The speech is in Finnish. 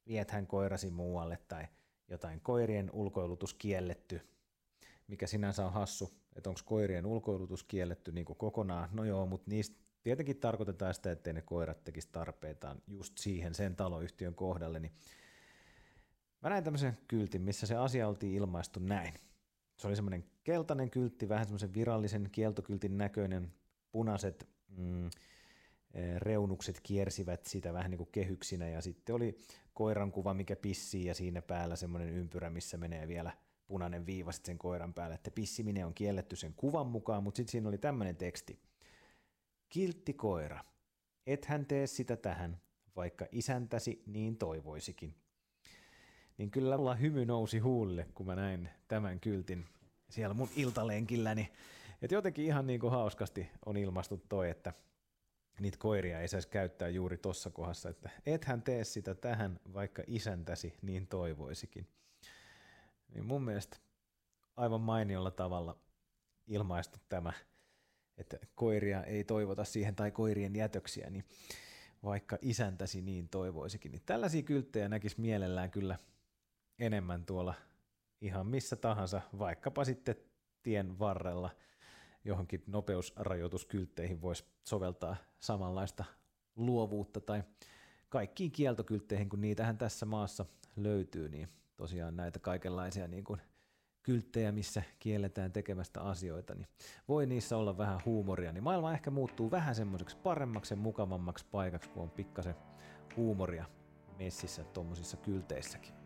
viethän koirasi muualle tai jotain koirien ulkoilutus kielletty, mikä sinänsä on hassu, että onko koirien ulkoilutus kielletty niin kuin kokonaan. No joo, mutta niistä tietenkin tarkoitetaan sitä, ettei ne koirat tekisi tarpeitaan just siihen sen taloyhtiön kohdalle. Niin mä näin tämmöisen kyltin, missä se asia oltiin ilmaistu näin. Se oli semmoinen keltainen kyltti, vähän semmoisen virallisen kieltokyltin näköinen, punaiset reunukset kiersivät sitä vähän niin kuin kehyksinä ja sitten oli koiran kuva, mikä pissii ja siinä päällä semmoinen ympyrä, missä menee vielä punainen viiva sitten sen koiran päälle, että pissiminen on kielletty sen kuvan mukaan, mutta sitten siinä oli tämmöinen teksti. Kiltti koira, ethän tee sitä tähän, vaikka isäntäsi niin toivoisikin. Niin kyllä mulla hymy nousi huulille, kun mä näin tämän kyltin siellä mun iltalenkilläni. Että jotenkin ihan niin kuin hauskasti on ilmastu toi, että niitä koiria ei saisi käyttää juuri tuossa kohdassa, että ethän tee sitä tähän, vaikka isäntäsi niin toivoisikin. Niin mun mielestä aivan mainiolla tavalla ilmaistu tämä, että koiria ei toivota siihen tai koirien jätöksiä, niin vaikka isäntäsi niin toivoisikin. Niin tällaisia kylttejä näkisi mielellään kyllä enemmän tuolla ihan missä tahansa, vaikkapa sitten tien varrella johonkin nopeusrajoituskyltteihin voisi soveltaa samanlaista luovuutta tai kaikkiin kieltokyltteihin, kun niitähän tässä maassa löytyy, niin tosiaan näitä kaikenlaisia niin kuin kylttejä, missä kielletään tekemästä asioita, niin voi niissä olla vähän huumoria, niin maailma ehkä muuttuu vähän semmoiseksi paremmaksi ja mukavammaksi paikaksi, kun on pikkasen huumoria messissä tuommoisissa kylteissäkin.